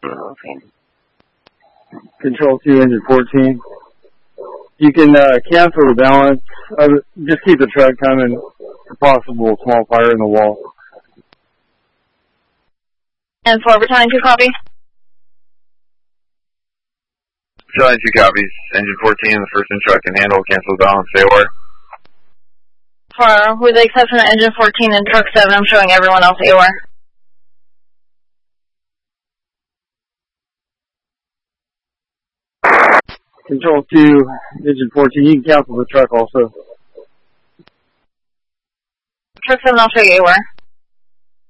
Control 2, engine 14. You can cancel the balance. Just keep the truck coming for possible small fire in the wall. And 4 Battalion 2 copy. Battalion 2 copies. Engine 14, the first in truck can handle. Cancel the balance. Stay aware. For with the exception of engine 14 and truck 7, I'm showing everyone else AOR. Control 2, engine 14, you can cancel the truck also. Truck 7, I'll show you AOR.